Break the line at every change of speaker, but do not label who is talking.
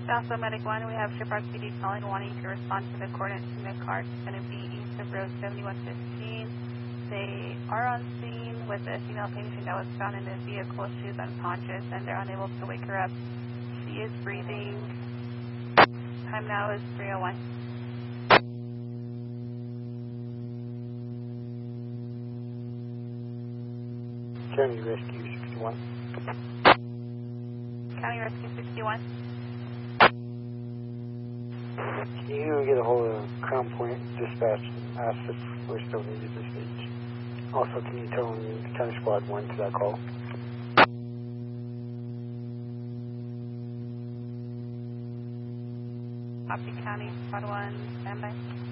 Southwest Medic 1, we have Shiprock PD calling, wanting to respond to the coordinates in the car. It's going to be east of road 7115. They are on scene with a female patient that was found in the vehicle. She is unconscious and they're unable to wake her up. She is breathing. Time now is 3:01.
County Rescue 61.
County Rescue 61.
Can you get a hold of Crown Point Dispatch and ask if we're still needed at this stage? Also, can you tell me County Squad 1 to that call?
Copy County Squad 1, standby.